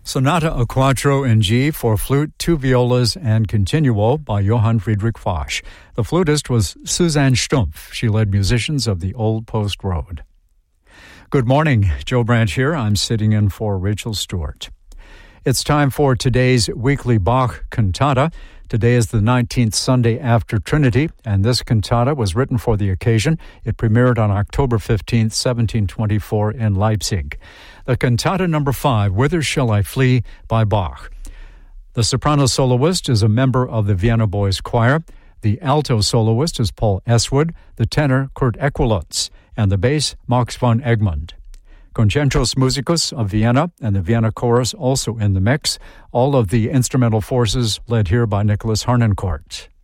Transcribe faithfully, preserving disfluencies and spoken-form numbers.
Sonata a Quattro in G for flute, two violas, and continuo by Johann Friedrich Foch. The flutist was Suzanne Stumpf. She led musicians of the Old Post Road. Good morning. Joe Brandt here. I'm sitting in for Rachel Stewart. It's time for today's weekly Bach cantata. Today is the nineteenth Sunday after Trinity, and this cantata was written for the occasion. It premiered on October fifteenth, seventeen twenty-four in Leipzig. The cantata number five, Whither Shall I Flee, by Bach. The soprano soloist is a member of the Vienna Boys Choir. The alto soloist is Paul Eswood, the tenor Kurt Equelutz, and the bass Max von Egmond. Concentros Musicus of Vienna and the Vienna Chorus also in the mix. All of the instrumental forces led here by Nicholas Harnoncourt.